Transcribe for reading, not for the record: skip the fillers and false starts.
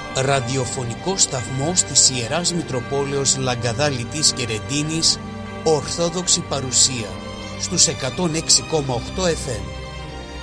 Ραδιοφωνικό σταθμός της Ιεράς Μητροπόλεως Λαγκαδάλητης και Ρεντίνης, Ορθόδοξη παρουσία στους 106,8 FM.